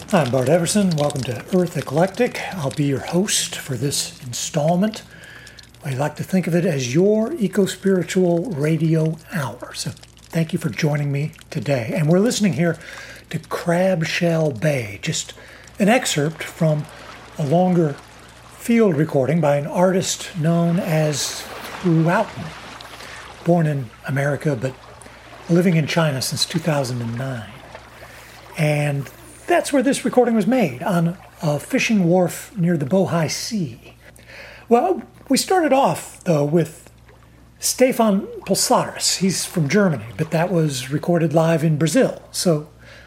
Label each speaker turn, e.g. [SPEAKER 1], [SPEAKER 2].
[SPEAKER 1] I'm Bart Everson. Welcome to Earth Eclectic. I'll be your host for this installment. I like to think of it as your eco-spiritual radio hour. So thank you for joining me today. And we're listening here to Crabshell Bay, just an excerpt from a longer field recording by an artist known as Hu Houghton, born in America but living in China since 2009. And that's where this recording was made, on a fishing wharf near the Bohai Sea. Well, we started off, though, with Stefan Pulsaris. He's from Germany, but that was recorded live in Brazil. So